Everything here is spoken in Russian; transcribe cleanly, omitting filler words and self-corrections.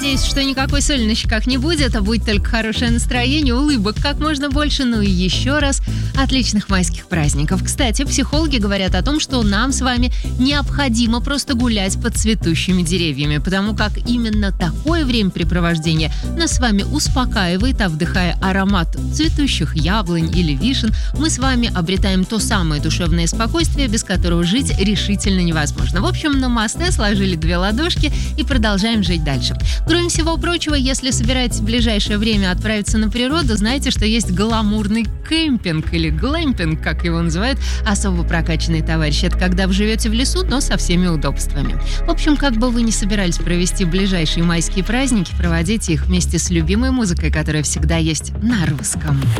надеюсь, что никакой соли на щеках не будет, а будет только хорошее настроение, улыбок как можно больше. Ну и еще раз отличных майских праздников. Кстати, психологи говорят о том, что нам с вами необходимо просто гулять под цветущими деревьями, потому как именно такое времяпрепровождение нас с вами успокаивает, а вдыхая аромат цветущих яблонь или вишен, мы с вами обретаем то самое душевное спокойствие, без которого жить решительно невозможно. В общем, намасте, сложили 2 ладошки и продолжаем жить дальше. Кроме всего прочего, если собираетесь в ближайшее время отправиться на природу, знаете, что есть гламурный кемпинг или глэмпинг, как его называют особо прокачанные товарищи. Это когда вы живете в лесу, но со всеми удобствами. В общем, как бы вы ни собирались провести ближайшие майские праздники, проводите их вместе с любимой музыкой, которая всегда есть на русском.